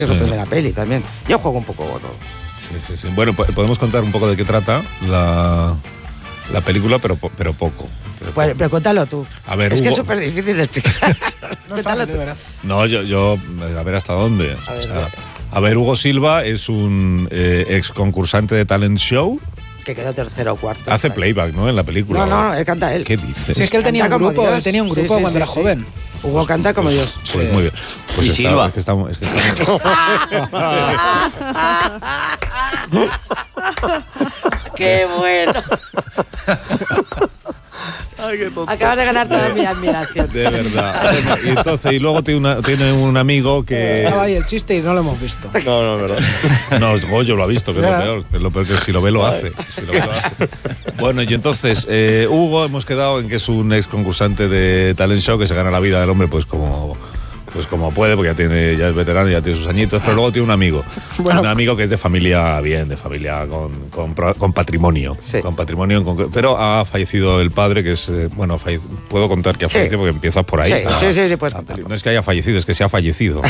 Es su primera peli también. Yo juego un poco todo. Sí. Bueno, podemos contar un poco de qué trata la película, pero poco. Pero cuéntalo tú. A ver, es Hugo, que es súper difícil de explicar. No es fácil, de verdad. No, yo a ver hasta dónde. A ver, Hugo Silva es un ex concursante de talent show. Que quedó tercero o cuarto. Hace playback, ¿no? En la película. No, él canta él. ¿Qué dices? Sí, es que él tenía un grupo, cuando era joven. Hugo canta como Dios. Pues muy bien. Pues y Silva. Es que estamos... ¡Qué bueno! Ay, qué tonto. Acabas de ganar toda mi admiración. De verdad. Y luego tiene un amigo que... Estaba ahí el chiste y no lo hemos visto. No, verdad. No, Goyo lo ha visto, que es lo peor. Que es lo peor, que si lo ve lo hace. Bueno, y entonces, Hugo, hemos quedado en que es un ex concursante de talent show que se gana la vida del hombre pues como puede, porque ya es veterano, ya tiene sus añitos, pero luego tiene un amigo. Bueno. Un amigo que es de familia con patrimonio. Sí. Con patrimonio, pero ha fallecido el padre, que es, puedo contar que ha fallecido porque empiezas por ahí. Sí, puedes contarlo. No es que haya fallecido, es que se ha fallecido.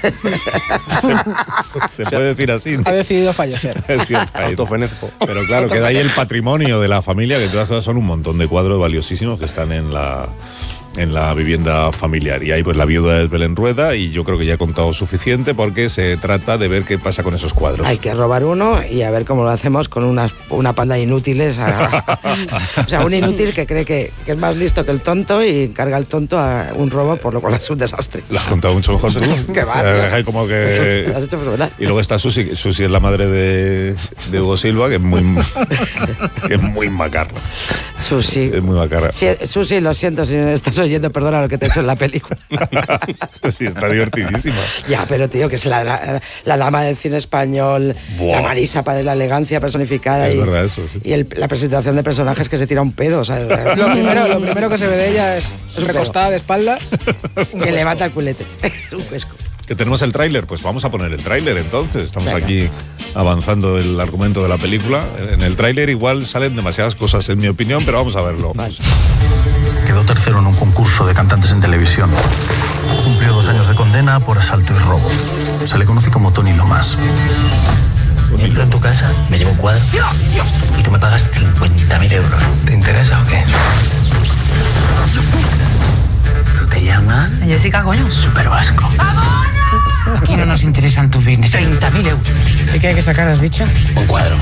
se puede decir así, ¿no? Ha decidido fallecer. Autofenezco. Pero claro, queda ahí el patrimonio de la familia, que todas cosas son un montón de cuadros valiosísimos que están en la vivienda familiar. Y ahí pues la viuda es Belén Rueda, y yo creo que ya he contado suficiente, porque se trata de ver qué pasa con esos cuadros. Hay que robar uno y a ver cómo lo hacemos con una panda de inútiles. O sea, un inútil que cree que es más listo que el tonto y encarga al tonto a un robo, por lo cual es un desastre. Lo has contado mucho mejor, seguro. Qué va. Como que... Lo has hecho fenomenal. Y luego está Susi. Susi es la madre de Hugo Silva, que es muy macarra. Susi. Es muy macarra. Sí, Susi, lo siento si no estás oyendo, perdona lo que te he hecho en la película. Sí, está divertidísima. Ya, pero tío, que es la dama del cine español, Buah. la Marisa de la elegancia personificada. Es y, verdad eso, sí. Y la presentación de personajes que se tira un pedo, ¿sabes? Lo primero que se ve de ella es recostada de espaldas. Que levanta el culete. Es un cuesco. Que tenemos el tráiler, pues vamos a poner el tráiler entonces. Estamos Venga. aquí avanzando el argumento de la película. En el tráiler igual salen demasiadas cosas, en mi opinión, pero vamos a verlo. Vale. Quedó tercero en un concurso de cantantes en televisión. Cumplió 2 años de condena por asalto y robo. Se le conoce como Tony Lomas. Entro en tu casa, me llevo un cuadro y tú me pagas 50.000 euros. ¿Te interesa o qué? ¿Tú te llamas? Jessica, coño. Super Vasco. Aquí no nos interesan tus bienes. 30.000 euros. ¿Y qué hay que sacar, has dicho? Un cuadro.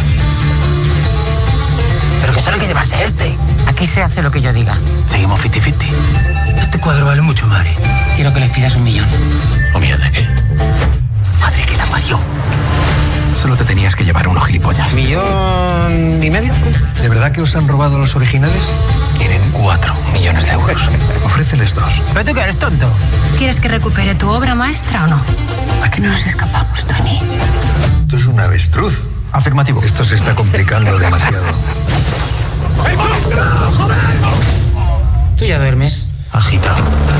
Pero que solo hay que llevarse este. Aquí se hace lo que yo diga. Seguimos 50-50. Este cuadro vale mucho, Mari. Quiero que les pidas 1 millón. ¿1 millón de qué? Madre que la parió. Solo te tenías que llevar uno, gilipollas. 1,5 millones. ¿De verdad que os han robado los originales? Quieren 4 millones de euros. Ofréceles 2. ¿Pero tú que eres tonto? ¿Quieres que recupere tu obra maestra o no? ¿Por qué no nos escapamos, Tony? Tú es un avestruz. Afirmativo. Esto se está complicando demasiado. Tú ya duermes. Agitado.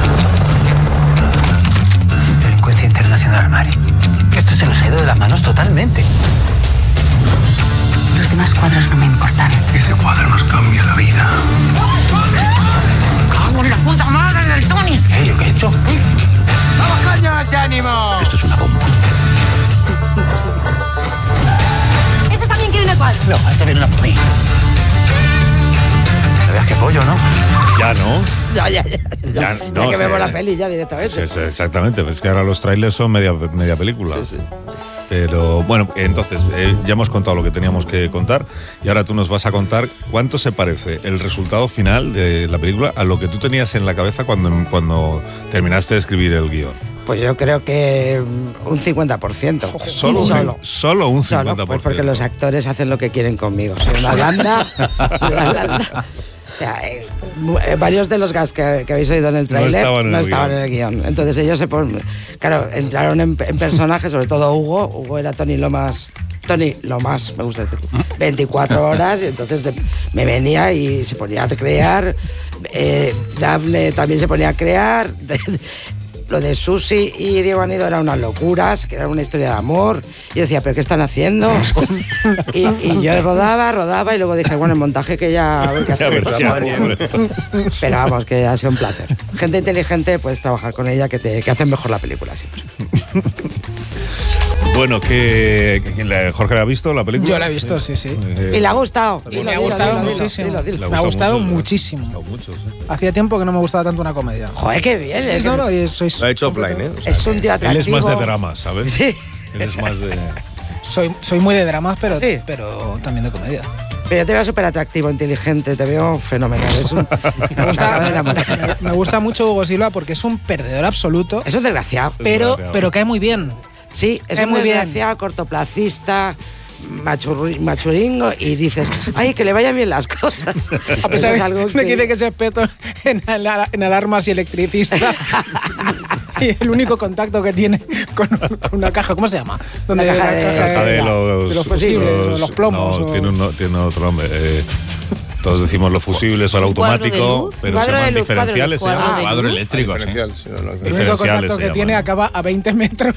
Delincuencia internacional, Mari. Esto se nos ha ido de las manos totalmente. Los demás cuadros no me importan. Ese cuadro nos cambia la vida. ¡Cago en la puta madre del Tony! ¿Yo qué he hecho? ¡Vamos, coño, ese ánimo! Esto es una bomba. ¿Esos también quieren el cuadro? No, esto viene una por mí. No veas qué pollo, ¿no? Ya, ¿no? Ya Ya, no, que es vemos que- la peli ya directamente. Sí, exactamente, es que ahora los trailers son media película. Sí. Pero bueno, entonces ya hemos contado lo que teníamos que contar, y ahora tú nos vas a contar cuánto se parece el resultado final de la película a lo que tú tenías en la cabeza cuando terminaste de escribir el guión. Pues yo creo que un 50%. Solo un 50%. Pues porque los actores hacen lo que quieren conmigo. Soy una blanda. O sea, varios de los gags que habéis oído en el tráiler no estaban en el guión. Entonces ellos claro, entraron en personajes, sobre todo Hugo. Hugo era Tony Lomas, me gusta decir, 24 horas, y entonces me venía y se ponía a crear. Dafne también se ponía a crear. Lo de Susi y Diego Anido era una locura, se creaba una historia de amor. Y yo decía, ¿pero qué están haciendo? y yo rodaba y luego dije, bueno, el montaje que ya... a ver qué hacemos. Pero vamos, que ha sido un placer. Gente inteligente, puedes trabajar con ella, que hacen mejor la película siempre. Bueno, ¿Jorge la ha visto la película? Yo la he visto, sí. ¿Y le ha gustado? Y me ha gustado muchísimo. Me ha gustado muchísimo. Hacía tiempo que no me gustaba tanto una comedia. Joder, qué bien. Lo ha hecho offline, ¿eh? Es un tío atractivo. Él es más de dramas, ¿sabes? Sí. Él es más de... Soy muy de dramas, pero también de comedia. Pero yo te veo súper atractivo, inteligente, te veo fenomenal. Me gusta mucho Hugo Silva porque es un perdedor absoluto. Es un desgraciado. Pero cae muy bien. Sí, es muy desgraciado, cortoplacista, machuringo, y dices, ay, que le vayan bien las cosas. A pesar de que dice que es experto en alarmas y electricista. Y el único contacto que tiene con una caja, ¿cómo se llama? La caja de los fusibles, los plomos. No, tiene otro nombre. Todos decimos los fusibles o el automático, pero se llaman diferenciales. Cuadro eléctrico. El único contacto que tiene acaba a 20 metros.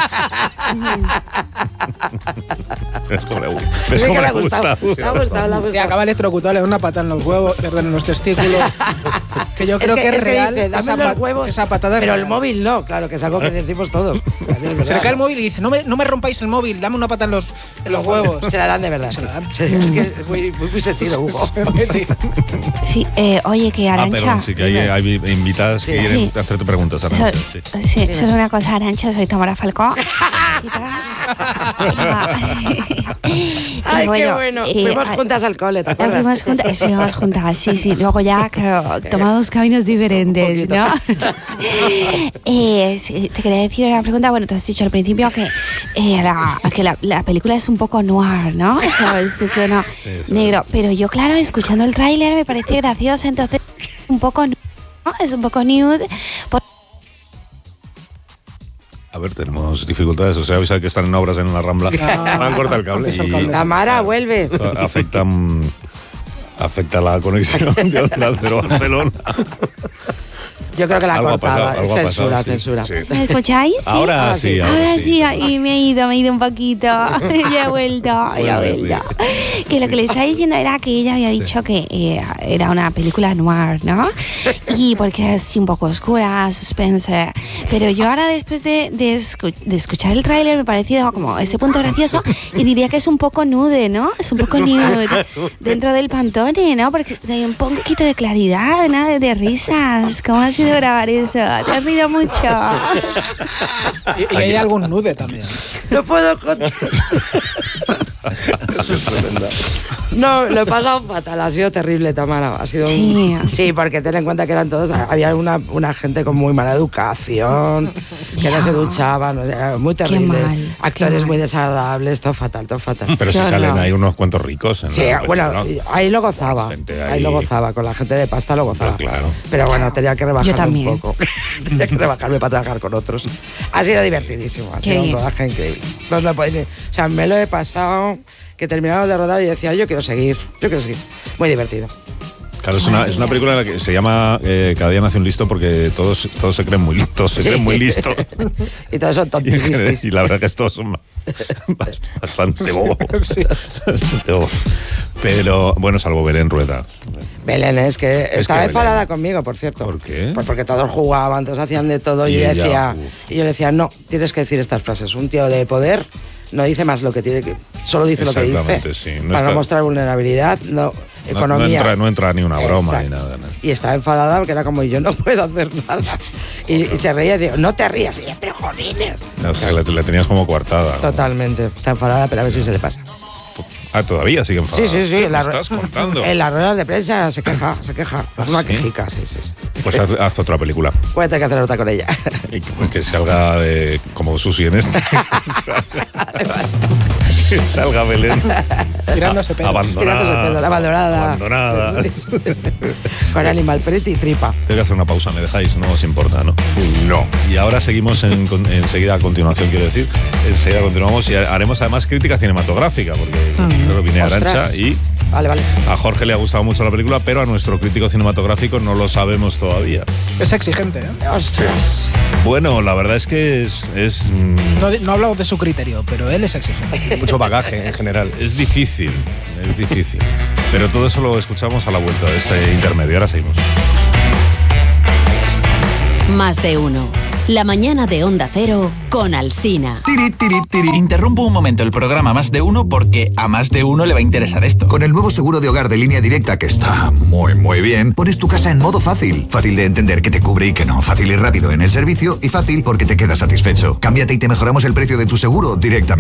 Es como le gusta. Me ha gustado. Sí, acaba electrocutado, le da una pata en los huevos, en los testículos. Que yo creo que es real. Dice, dame los huevos, esa patada pero real. El móvil no, claro, que es algo que decimos todos. Se le cae el móvil y dice, no me rompáis el móvil, dame una pata en los huevos. Se la dan de verdad. Se la dan. Es que es muy sentido, Hugo. Sí, oye, que Arantxa. Perdón, sí, que hay invitadas que quieren hacerte preguntas, Arantxa. Sí, solo una cosa, Arantxa, soy Tamara Falcó. Ay, qué bueno. Fuimos juntas al cole, ¿te acuerdas? Fuimos juntas, sí. Luego ya, claro, tomamos caminos diferentes, ¿no? Sí, te quería decir una pregunta. Bueno, tú has dicho al principio que la película es un poco noir, ¿no? Es tono negro. Pero yo, claro, escuchando el tráiler me parece gracioso, entonces un poco, ¿no? Es un poco nude. A ver, tenemos dificultades. O sea, avisar que están en obras en la Rambla. Han cortado el cable. Tamara, vuelve. Afecta la conexión de Onda Cero Barcelona. Yo creo que la algo cortaba. Algo Censura. Sí. ¿Me escucháis? ¿Sí? Ahora sí. Y me he ido un poquito. Ya he vuelto. Sí. Que lo que le estaba diciendo era que ella había dicho que era una película noir, ¿no? Y porque es un poco oscura, suspense. Pero yo ahora, después de escuchar el tráiler, me ha parecido como ese punto gracioso y diría que es un poco nude, ¿no? Es un poco nude dentro del Pantone, ¿no? Porque hay un poquito de claridad, ¿no? De risas. ¿Cómo ha sido grabar eso? Te has rido mucho. Y hay algún nude también. No puedo contar. No, lo he pasado fatal, ha sido terrible, Tamara. Ha sido sí, porque ten en cuenta que eran todos, había una gente con muy mala educación, que no se duchaban, o sea, muy terrible. Actores muy desagradables, todo fatal. Pero si salen ahí unos cuantos ricos. Sí, bueno, ¿no? Ahí lo gozaba. Ahí lo gozaba, con la gente de pasta lo gozaba. Pero, claro. Pero bueno, tenía que rebajarme un poco. Tenía que rebajarme para trabajar con otros. Ha sido divertidísimo, ha sido un rodaje increíble. No os lo podéis, o sea, me lo he pasado, que terminamos de rodar y decía, yo quiero seguir. Muy divertido. Claro, es una película en la que se llama Cada día nace un listo porque todos se creen muy listos, creen muy listos. Y todos son tontísimos. Y la verdad que todos son bastante bobos. Sí. Bastante bobos. Pero, bueno, salvo Belén Rueda. Belén estaba enfadada conmigo, por cierto. ¿Por qué? Pues porque todos jugaban, todos hacían de todo y yo decía, no, tienes que decir estas frases. Un tío de poder no dice más lo que tiene que... Solo dice lo que dice. Sí. Para no mostrar vulnerabilidad, economía. No entra ni una broma ni nada. ¿No? Y estaba enfadada porque era como, yo no puedo hacer nada. Y se reía y digo, no te rías. Y yo, pero jolines. O sea, la tenías como coartada. Totalmente. Está enfadada, pero a ver si se le pasa. Ah, todavía sigue enfadada. Sí. ¿Qué me estás contando? En las ruedas de prensa se queja. Es una quejica, sí. Pues haz otra película. Puede tener que hacer otra con ella. Y que salga como Susi en esta. Que salga Belén. Tirándose pedos. Abandonada. Con Animal Pretty y tripa. Tengo que hacer una pausa, ¿me dejáis? No os importa, ¿no? No. Y ahora seguimos enseguida a continuación, quiero decir. Enseguida continuamos y haremos además crítica cinematográfica, porque viene Arantxa y... Vale. A Jorge le ha gustado mucho la película, pero a nuestro crítico cinematográfico no lo sabemos todavía. Es exigente, ¿eh? ¡Ostras! Bueno, la verdad es que es No ha hablado de su criterio, pero él es exigente. Mucho bagaje en general. Es difícil. Pero todo eso lo escuchamos a la vuelta de este intermedio. Ahora seguimos. Más de uno. La mañana de Onda Cero con Alsina. Tiri, tiri, tiri. Interrumpo un momento el programa Más de Uno porque a más de uno le va a interesar esto. Con el nuevo seguro de hogar de Línea Directa, que está muy bien, pones tu casa en modo fácil. Fácil de entender que te cubre y que no. Fácil y rápido en el servicio y fácil porque te quedas satisfecho. Cámbiate y te mejoramos el precio de tu seguro directamente.